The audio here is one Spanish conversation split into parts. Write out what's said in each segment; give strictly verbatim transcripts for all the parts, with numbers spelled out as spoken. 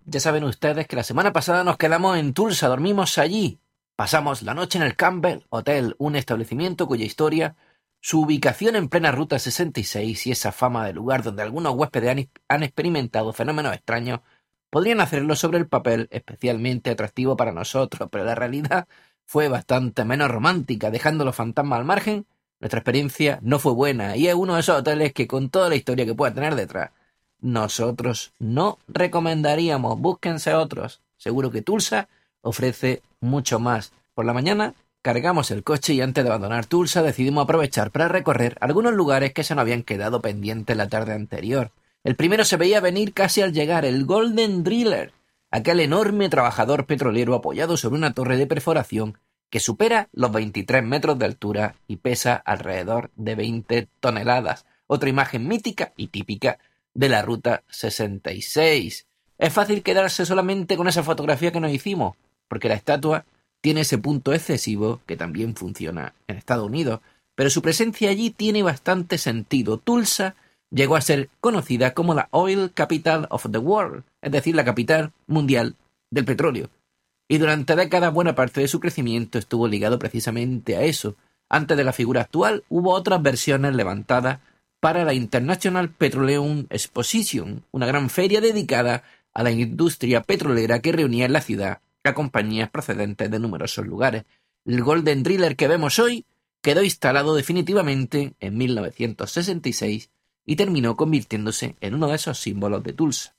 Ya saben ustedes que la semana pasada nos quedamos en Tulsa, dormimos allí. Pasamos la noche en el Campbell Hotel, un establecimiento cuya historia, su ubicación en plena Ruta sesenta y seis y esa fama de lugar donde algunos huéspedes han, han experimentado fenómenos extraños podrían hacerlo sobre el papel especialmente atractivo para nosotros, pero la realidad fue bastante menos romántica. Dejando los fantasmas al margen, nuestra experiencia no fue buena y es uno de esos hoteles que, con toda la historia que pueda tener detrás, nosotros no recomendaríamos. Búsquense otros. Seguro que Tulsa ofrece mucho más. Por la mañana cargamos el coche y antes de abandonar Tulsa decidimos aprovechar para recorrer algunos lugares que se nos habían quedado pendientes la tarde anterior. El primero se veía venir casi al llegar, el Golden Driller, aquel enorme trabajador petrolero apoyado sobre una torre de perforación que supera los veintitrés metros de altura y pesa alrededor de veinte toneladas. Otra imagen mítica y típica de la Ruta sesenta y seis. Es fácil quedarse solamente con esa fotografía que nos hicimos, porque la estatua tiene ese punto excesivo que también funciona en Estados Unidos, pero su presencia allí tiene bastante sentido. Tulsa llegó a ser conocida como la Oil Capital of the World, es decir, la capital mundial del petróleo. Y durante décadas buena parte de su crecimiento estuvo ligado precisamente a eso. Antes de la figura actual hubo otras versiones levantadas para la International Petroleum Exposition, una gran feria dedicada a la industria petrolera que reunía en la ciudad a compañías procedentes de numerosos lugares. El Golden Driller que vemos hoy quedó instalado definitivamente en mil novecientos sesenta y seis y terminó convirtiéndose en uno de esos símbolos de Tulsa.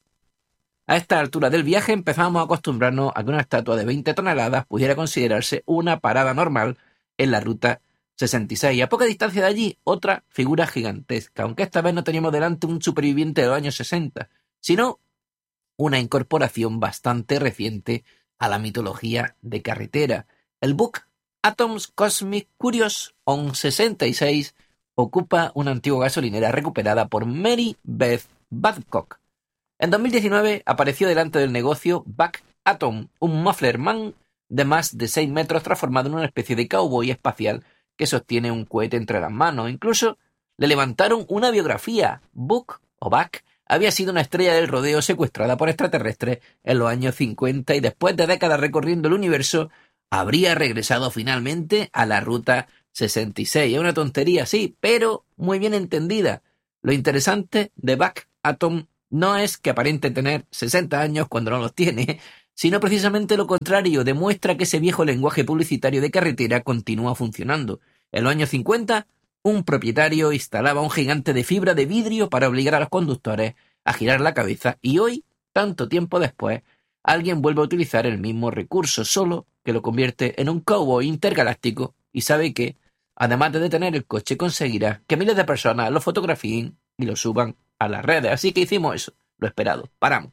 A esta altura del viaje empezamos a acostumbrarnos a que una estatua de veinte toneladas pudiera considerarse una parada normal en la Ruta sesenta y seis. Y a poca distancia de allí, otra figura gigantesca, aunque esta vez no teníamos delante un superviviente de los años sesenta, sino una incorporación bastante reciente a la mitología de carretera. El Buck Atoms Cosmic Curious on sesenta y seis ocupa una antigua gasolinera recuperada por Mary Beth Babcock. En dos mil diecinueve apareció delante del negocio Buck Atom, un muffler man de más de seis metros transformado en una especie de cowboy espacial que sostiene un cohete entre las manos. Incluso le levantaron una biografía. Buck o Buck había sido una estrella del rodeo secuestrada por extraterrestres en los años cincuenta y después de décadas recorriendo el universo habría regresado finalmente a la Ruta sesenta y seis. Es una tontería, sí, pero muy bien entendida. Lo interesante de Buck Atom no es que aparente tener sesenta años cuando no los tiene, sino precisamente lo contrario. Demuestra que ese viejo lenguaje publicitario de carretera continúa funcionando. En los años cincuenta, un propietario instalaba un gigante de fibra de vidrio para obligar a los conductores a girar la cabeza y hoy, tanto tiempo después, alguien vuelve a utilizar el mismo recurso, solo que lo convierte en un cowboy intergaláctico y sabe que, además de detener el coche, conseguirá que miles de personas lo fotografíen y lo suban a las redes. Así que hicimos eso, lo esperado, paramos.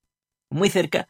Muy cerca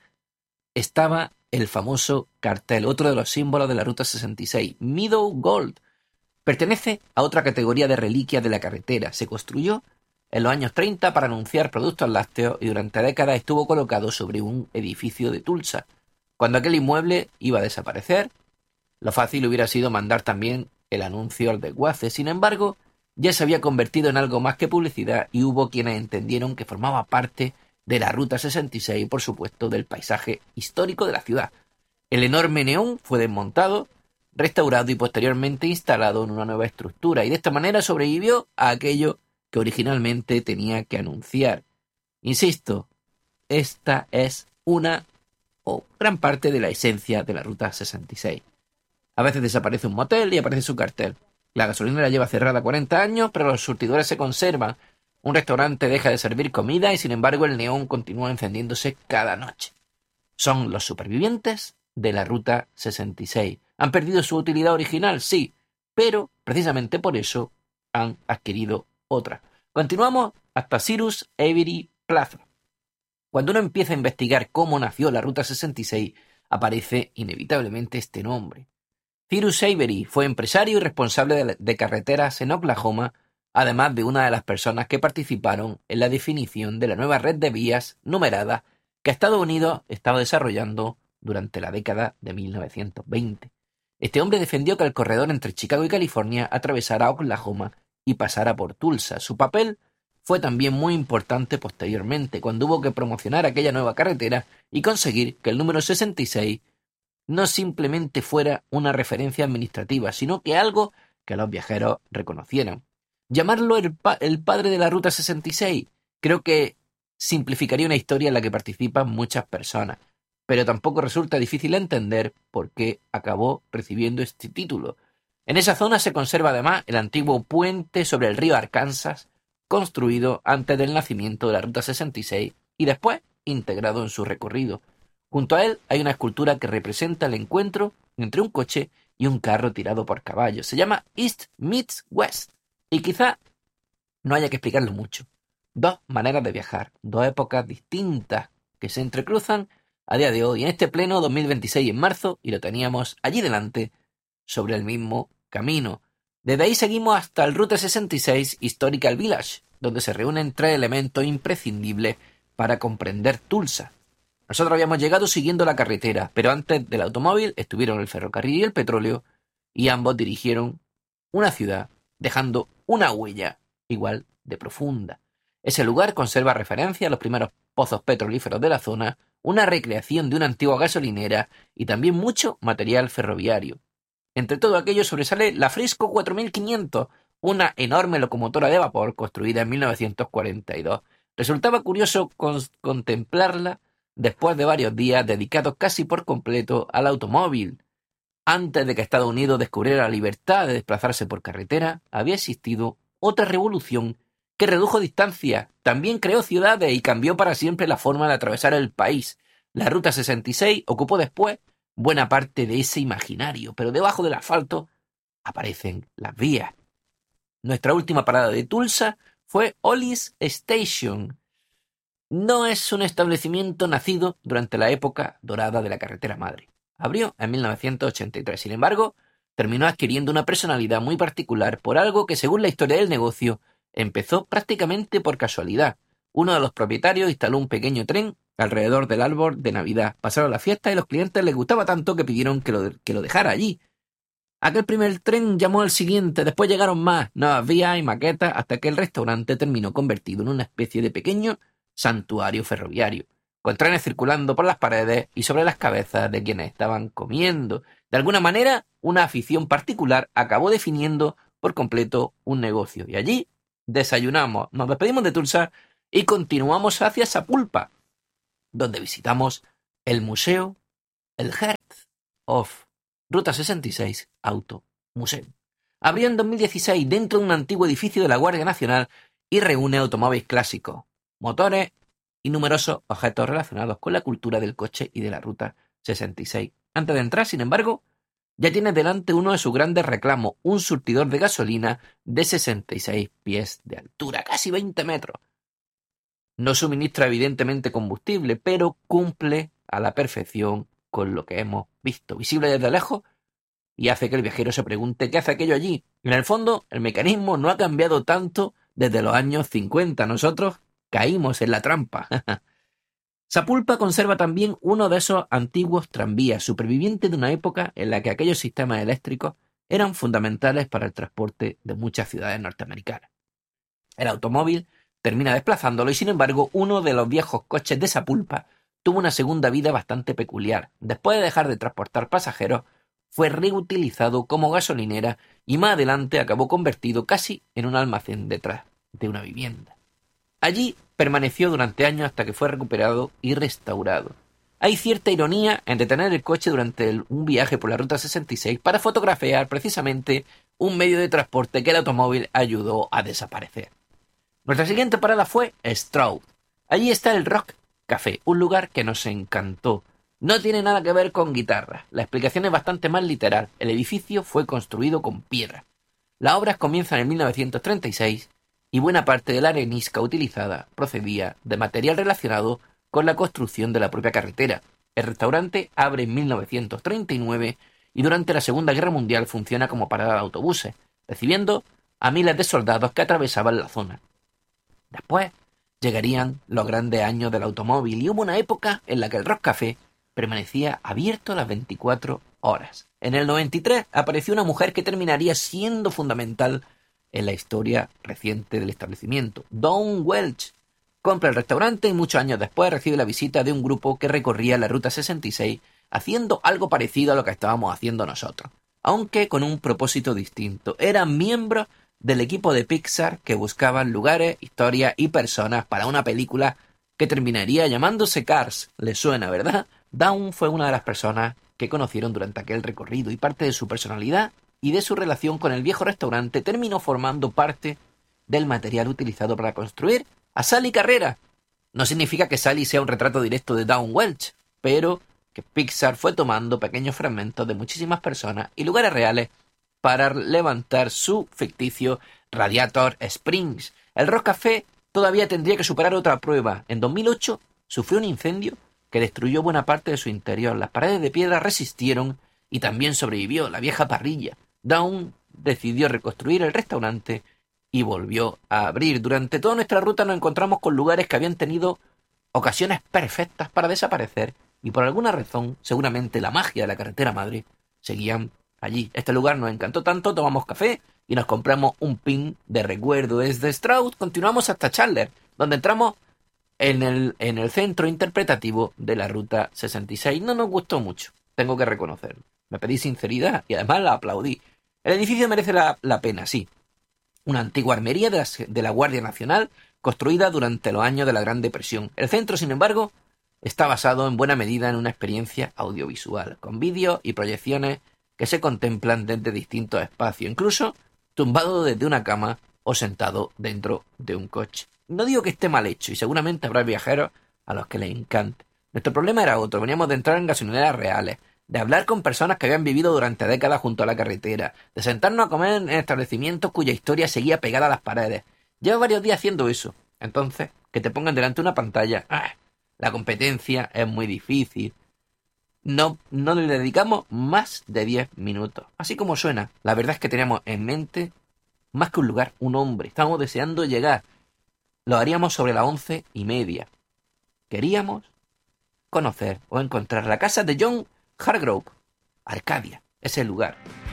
estaba el famoso cartel, otro de los símbolos de la Ruta sesenta y seis, Meadow Gold. Pertenece a otra categoría de reliquias de la carretera. Se construyó en los años treinta para anunciar productos lácteos y durante décadas estuvo colocado sobre un edificio de Tulsa. Cuando aquel inmueble iba a desaparecer, lo fácil hubiera sido mandar también el anuncio al desguace. Sin embargo, ya se había convertido en algo más que publicidad y hubo quienes entendieron que formaba parte de la Ruta sesenta y seis y, por supuesto, del paisaje histórico de la ciudad. El enorme neón fue desmontado, restaurado y posteriormente instalado en una nueva estructura, y de esta manera sobrevivió a aquello que originalmente tenía que anunciar. Insisto, esta es una o gran parte de la esencia de la Ruta sesenta y seis. A veces desaparece un motel y aparece su cartel. La gasolinera lleva cerrada cuarenta años, pero los surtidores se conservan. Un restaurante deja de servir comida y, sin embargo, el neón continúa encendiéndose cada noche. Son los supervivientes de la Ruta sesenta y seis. ¿Han perdido su utilidad original? Sí, pero precisamente por eso han adquirido otra. Continuamos hasta Cyrus Avery Plaza. Cuando uno empieza a investigar cómo nació la Ruta sesenta y seis, aparece inevitablemente este nombre. Cyrus Avery fue empresario y responsable de, de carreteras en Oklahoma, además de una de las personas que participaron en la definición de la nueva red de vías numeradas que Estados Unidos estaba desarrollando durante la década de mil novecientos veinte. Este hombre defendió que el corredor entre Chicago y California atravesara Oklahoma y pasara por Tulsa. Su papel fue también muy importante posteriormente, cuando hubo que promocionar aquella nueva carretera y conseguir que el número sesenta y seis no simplemente fuera una referencia administrativa, sino que algo que los viajeros reconocieran. Llamarlo el, pa- el padre de la Ruta sesenta y seis creo que simplificaría una historia en la que participan muchas personas, pero tampoco resulta difícil entender por qué acabó recibiendo este título. En esa zona se conserva además el antiguo puente sobre el río Arkansas, construido antes del nacimiento de la Ruta sesenta y seis y después integrado en su recorrido. Junto a él hay una escultura que representa el encuentro entre un coche y un carro tirado por caballos. Se llama East Meets West y quizá no haya que explicarlo mucho. Dos maneras de viajar, dos épocas distintas que se entrecruzan a día de hoy en este pleno dos mil veintiséis en marzo y lo teníamos allí delante sobre el mismo camino. Desde ahí seguimos hasta el Route sesenta y seis Historical Village, donde se reúnen tres elementos imprescindibles para comprender Tulsa. Nosotros habíamos llegado siguiendo la carretera, pero antes del automóvil estuvieron el ferrocarril y el petróleo, y ambos dirigieron una ciudad, dejando una huella igual de profunda. Ese lugar conserva referencia a los primeros pozos petrolíferos de la zona, una recreación de una antigua gasolinera y también mucho material ferroviario. Entre todo aquello sobresale la Frisco cuatro mil quinientos, una enorme locomotora de vapor construida en mil novecientos cuarenta y dos. Resultaba curioso con- contemplarla después de varios días dedicados casi por completo al automóvil. Antes de que Estados Unidos descubriera la libertad de desplazarse por carretera, había existido otra revolución que redujo distancias, también creó ciudades y cambió para siempre la forma de atravesar el país. La Ruta sesenta y seis ocupó después buena parte de ese imaginario, pero debajo del asfalto aparecen las vías. Nuestra última parada de Tulsa fue Ollie's Station. No es un establecimiento nacido durante la época dorada de la carretera madre. Abrió en mil novecientos ochenta y tres, sin embargo, terminó adquiriendo una personalidad muy particular por algo que, según la historia del negocio, empezó prácticamente por casualidad. Uno de los propietarios instaló un pequeño tren alrededor del árbol de Navidad. Pasaron la fiesta y los clientes les gustaba tanto que pidieron que lo, que lo dejara allí. Aquel primer tren llamó al siguiente, después llegaron más, nuevas vías y maquetas, hasta que el restaurante terminó convertido en una especie de pequeño santuario ferroviario, con trenes circulando por las paredes y sobre las cabezas de quienes estaban comiendo. De alguna manera, una afición particular acabó definiendo por completo un negocio. Y allí desayunamos, nos despedimos de Tulsa y continuamos hacia Sapulpa, donde visitamos el museo, el Heart of Ruta sesenta y seis Auto Museo. Abrió en dos mil dieciséis dentro de un antiguo edificio de la Guardia Nacional y reúne automóviles clásicos, motores y numerosos objetos relacionados con la cultura del coche y de la Ruta sesenta y seis. Antes de entrar, sin embargo, ya tiene delante uno de sus grandes reclamos, un surtidor de gasolina de sesenta y seis pies de altura, casi veinte metros. No suministra evidentemente combustible, pero cumple a la perfección con lo que hemos visto, visible desde lejos, y hace que el viajero se pregunte qué hace aquello allí. En el fondo, el mecanismo no ha cambiado tanto desde los años cincuenta. Nosotros caímos en la trampa. Sapulpa conserva también uno de esos antiguos tranvías, superviviente de una época en la que aquellos sistemas eléctricos eran fundamentales para el transporte de muchas ciudades norteamericanas. El automóvil termina desplazándolo y, sin embargo, uno de los viejos coches de Sapulpa tuvo una segunda vida bastante peculiar. Después de dejar de transportar pasajeros, fue reutilizado como gasolinera y más adelante acabó convertido casi en un almacén detrás de una vivienda. Allí permaneció durante años hasta que fue recuperado y restaurado. Hay cierta ironía en detener el coche durante el, un viaje por la Ruta sesenta y seis para fotografiar precisamente un medio de transporte que el automóvil ayudó a desaparecer. Nuestra siguiente parada fue Stroud. Allí está el Rock Café, un lugar que nos encantó. No tiene nada que ver con guitarras. La explicación es bastante más literal. El edificio fue construido con piedra. Las obras comienzan en mil novecientos treinta y seis y buena parte de la arenisca utilizada procedía de material relacionado con la construcción de la propia carretera. El restaurante abre en mil novecientos treinta y nueve y durante la Segunda Guerra Mundial funciona como parada de autobuses, recibiendo a miles de soldados que atravesaban la zona. Después llegarían los grandes años del automóvil y hubo una época en la que el Rock Café permanecía abierto las veinticuatro horas. En el noventa y tres apareció una mujer que terminaría siendo fundamental en la historia reciente del establecimiento. Don Welch compra el restaurante y muchos años después recibe la visita de un grupo que recorría la Ruta sesenta y seis haciendo algo parecido a lo que estábamos haciendo nosotros, aunque con un propósito distinto. Eran miembros del equipo de Pixar que buscaban lugares, historias y personas para una película que terminaría llamándose Cars. ¿Les suena, verdad? Dawn fue una de las personas que conocieron durante aquel recorrido y parte de su personalidad y de su relación con el viejo restaurante terminó formando parte del material utilizado para construir a Sally Carrera. No significa que Sally sea un retrato directo de Dawn Welch, pero que Pixar fue tomando pequeños fragmentos de muchísimas personas y lugares reales para levantar su ficticio Radiator Springs. El Rock Café todavía tendría que superar otra prueba. En dos mil ocho sufrió un incendio que destruyó buena parte de su interior. Las paredes de piedra resistieron y también sobrevivió la vieja parrilla. Dawn decidió reconstruir el restaurante y volvió a abrir. Durante toda nuestra ruta nos encontramos con lugares que habían tenido ocasiones perfectas para desaparecer y por alguna razón, seguramente la magia de la carretera madre, seguían allí. Este lugar nos encantó tanto, tomamos café y nos compramos un pin de recuerdo. Desde Stroud continuamos hasta Chandler, donde entramos en el, en el centro interpretativo de la Ruta sesenta y seis. No nos gustó mucho, tengo que reconocerlo. Me pedí sinceridad y además la aplaudí. El edificio merece la, la pena, sí. Una antigua armería de la, de la Guardia Nacional construida durante los años de la Gran Depresión. El centro, sin embargo, está basado en buena medida en una experiencia audiovisual, con vídeos y proyecciones que se contemplan desde distintos espacios, incluso tumbado desde una cama o sentado dentro de un coche. No digo que esté mal hecho y seguramente habrá viajeros a los que les encante. Nuestro problema era otro, veníamos de entrar en gasolineras reales, de hablar con personas que habían vivido durante décadas junto a la carretera, de sentarnos a comer en establecimientos cuya historia seguía pegada a las paredes. Llevo varios días haciendo eso. Entonces, que te pongan delante una pantalla, ¡ah! La competencia es muy difícil. No, no le dedicamos más de diez minutos. Así como suena, la verdad es que teníamos en mente más que un lugar, un hombre. Estábamos deseando llegar. Lo haríamos sobre las once y media. Queríamos conocer o encontrar la casa de John Hargrove. Arcadia, ese lugar.